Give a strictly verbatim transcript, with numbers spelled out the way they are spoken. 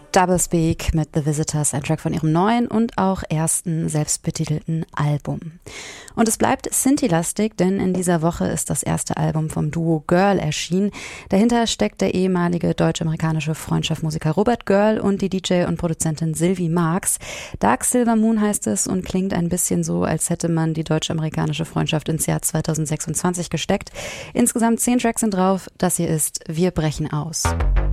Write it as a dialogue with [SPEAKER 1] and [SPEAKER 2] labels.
[SPEAKER 1] Doublespeak mit The Visitors, ein Track von ihrem neuen und auch ersten selbstbetitelten Album. Und es bleibt Synthi-lastig, denn in dieser Woche ist das erste Album vom Duo Girl erschienen. Dahinter steckt der ehemalige deutsch-amerikanische Freundschaftsmusiker Robert Girl und die D J und Produzentin Sylvie Marx. Dark Silver Moon heißt es und klingt ein bisschen so, als hätte man die deutsch-amerikanische Freundschaft ins Jahr zweitausendsechsundzwanzig gesteckt. Insgesamt zehn Tracks sind drauf. Das hier ist Wir brechen aus.